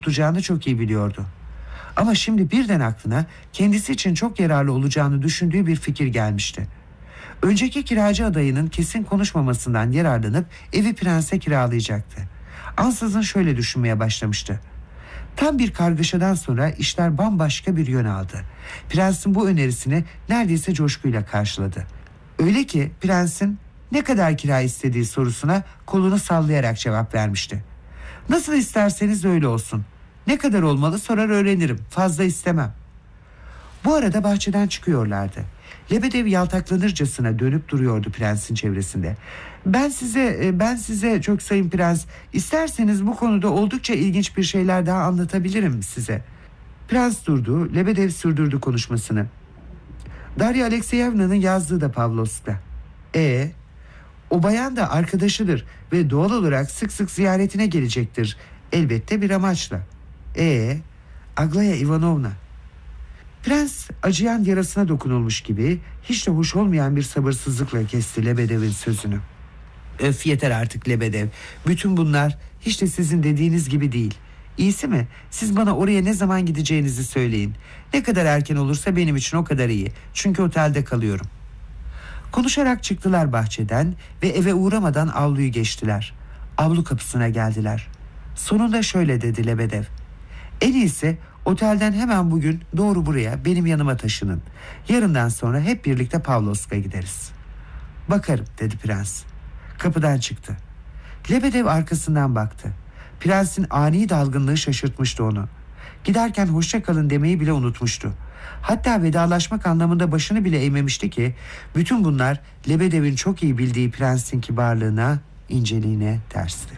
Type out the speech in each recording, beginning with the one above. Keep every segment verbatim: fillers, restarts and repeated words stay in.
tutacağını çok iyi biliyordu. Ama şimdi birden aklına kendisi için çok yararlı olacağını düşündüğü bir fikir gelmişti. Önceki kiracı adayının kesin konuşmamasından yararlanıp evi prense kiralayacaktı. Ansızın şöyle düşünmeye başlamıştı. Tam bir kargaşadan sonra işler bambaşka bir yön aldı. Prensin bu önerisini neredeyse coşkuyla karşıladı. Öyle ki prensin ne kadar kira istediği sorusuna kolunu sallayarak cevap vermişti. Nasıl isterseniz öyle olsun. Ne kadar olmalı sorar öğrenirim. Fazla istemem. Bu arada bahçeden çıkıyorlardı. Lebedev yaltaklanırcasına dönüp duruyordu prensin çevresinde. Ben size, ben size çok sayın prens, isterseniz bu konuda oldukça ilginç bir şeyler daha anlatabilirim size. Prens durdu, Lebedev sürdürdü konuşmasını. Darya Alekseyevna'nın yazdığı da Pavlovsk'ta. E, o bayan da arkadaşıdır ve doğal olarak sık sık ziyaretine gelecektir. Elbette bir amaçla. E, Aglaya Ivanovna. Prens acıyan yarasına dokunulmuş gibi hiç de hoş olmayan bir sabırsızlıkla kesti Lebedev'in sözünü. Öf, yeter artık Lebedev. Bütün bunlar hiç de sizin dediğiniz gibi değil. İyisi mi? Siz bana oraya ne zaman gideceğinizi söyleyin. Ne kadar erken olursa benim için o kadar iyi. Çünkü otelde kalıyorum. Konuşarak çıktılar bahçeden ve eve uğramadan avluyu geçtiler. Avlu kapısına geldiler. Sonunda şöyle dedi Lebedev. En iyisi otelden hemen bugün doğru buraya benim yanıma taşının. Yarından sonra hep birlikte Pavlovsk'a gideriz. Bakarım dedi prens. Kapıdan çıktı. Lebedev arkasından baktı. Prensin ani dalgınlığı şaşırtmıştı onu. Giderken hoşça kalın demeyi bile unutmuştu. Hatta vedalaşmak anlamında başını bile eğmemişti ki bütün bunlar Lebedev'in çok iyi bildiği prensin kibarlığına, inceliğine tersti.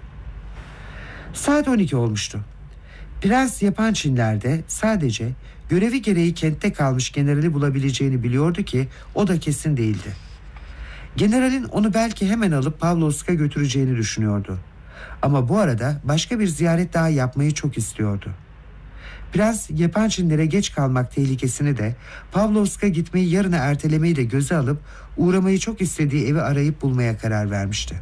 Saat on iki olmuştu. Prens yapan Çinler'de sadece görevi gereği kentte kalmış generali bulabileceğini biliyordu ki o da kesin değildi. Generalin onu belki hemen alıp Pavlovsk'a götüreceğini düşünüyordu. Ama bu arada başka bir ziyaret daha yapmayı çok istiyordu. Prens Yepançinlere geç kalmak tehlikesini de Pavlovsk'a gitmeyi yarına ertelemeyi de göze alıp uğramayı çok istediği evi arayıp bulmaya karar vermişti.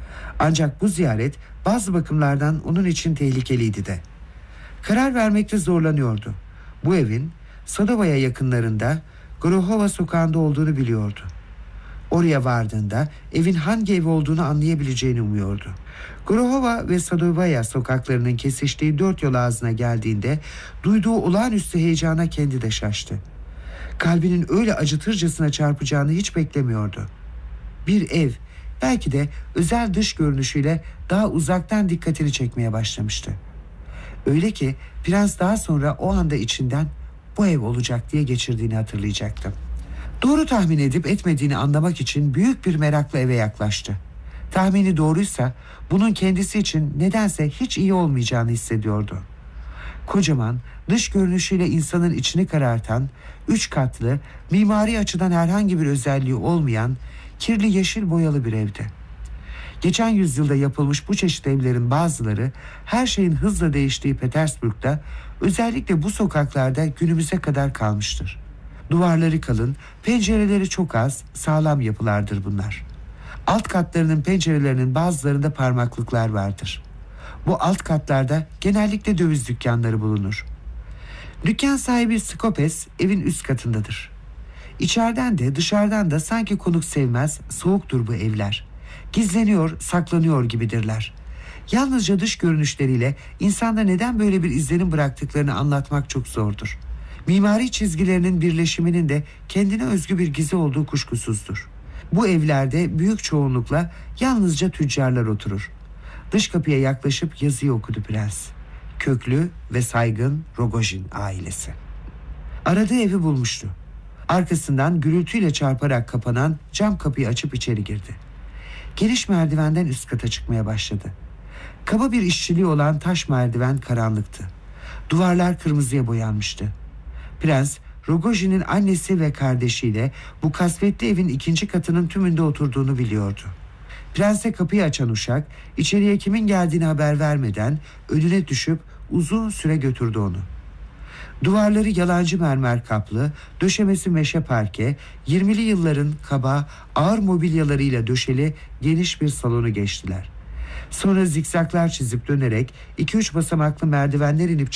Ancak bu ziyaret bazı bakımlardan onun için tehlikeliydi de. Karar vermekte zorlanıyordu. Bu evin Sadovaya yakınlarında Gorohova sokağında olduğunu biliyordu. Oraya vardığında evin hangi ev olduğunu anlayabileceğini umuyordu. Gorohova ve Sadovaya sokaklarının kesiştiği dört yol ağzına geldiğinde duyduğu olağanüstü heyecana kendi de şaştı. Kalbinin öyle acıtırcasına çarpacağını hiç beklemiyordu. Bir ev, belki de özel dış görünüşüyle daha uzaktan dikkatini çekmeye başlamıştı. Öyle ki prens daha sonra o anda içinden bu ev olacak diye geçirdiğini hatırlayacaktı. Doğru tahmin edip etmediğini anlamak için büyük bir merakla eve yaklaştı. Tahmini doğruysa bunun kendisi için nedense hiç iyi olmayacağını hissediyordu. Kocaman, dış görünüşüyle insanın içini karartan, üç katlı, mimari açıdan herhangi bir özelliği olmayan, kirli yeşil boyalı bir evdi. Geçen yüzyılda yapılmış bu çeşit evlerin bazıları her şeyin hızla değiştiği Petersburg'da, özellikle bu sokaklarda günümüze kadar kalmıştır. Duvarları kalın, pencereleri çok az, sağlam yapılardır bunlar. Alt katlarının pencerelerinin bazılarında parmaklıklar vardır. Bu alt katlarda genellikle döviz dükkanları bulunur. Dükkan sahibi Skopes evin üst katındadır. İçeriden de dışarıdan da sanki konuk sevmez, soğuktur bu evler. Gizleniyor, saklanıyor gibidirler. Yalnızca dış görünüşleriyle insanda neden böyle bir izlenim bıraktıklarını anlatmak çok zordur. Mimari çizgilerinin birleşiminin de kendine özgü bir gizi olduğu kuşkusuzdur. Bu evlerde büyük çoğunlukla yalnızca tüccarlar oturur. Dış kapıya yaklaşıp yazıyı okudu prens. Köklü ve saygın Rogojin ailesi. Aradığı evi bulmuştu. Arkasından gürültüyle çarparak kapanan cam kapıyı açıp içeri girdi. Geniş merdivenden üst kata çıkmaya başladı. Kaba bir işçiliği olan taş merdiven karanlıktı. Duvarlar kırmızıya boyanmıştı. Prens, Rogojin'in annesi ve kardeşiyle bu kasvetli evin ikinci katının tümünde oturduğunu biliyordu. Prense kapıyı açan uşak, içeriye kimin geldiğini haber vermeden önüne düşüp uzun süre götürdü onu. Duvarları yalancı mermer kaplı, döşemesi meşe parke, yirmili yılların kaba, ağır mobilyalarıyla döşeli geniş bir salonu geçtiler. Sonra zikzaklar çizip dönerek iki üç basamaklı merdivenler inip